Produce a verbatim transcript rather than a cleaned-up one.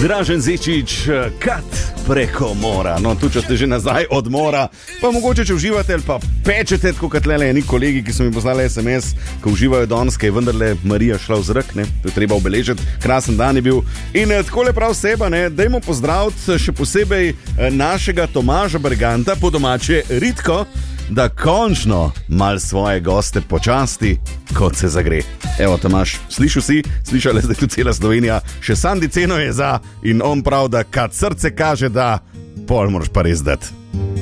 Dražen Zečič, kat preko mora. No, tu če ste že nazaj od mora, pa mogoče če uživate ali pa pečete, tako kot lele eni kolegi, ki so mi poslali es em es, ko uživajo danes, kaj vendarle Marija šla v zrak, ne, to je treba obeležiti, krasen dan je bil. In takole prav seba, ne, dajmo pozdraviti še posebej našega Tomaža Berganta, po domače Ritko, da končno mal svoje goste počasti, kot se zagre. Evo, Tomaž, slišal si, slišala je zdaj tu cela Slovenija, še Sandi ceno je za in on prav, da kad srce kaže, da pol moraš pa res dati.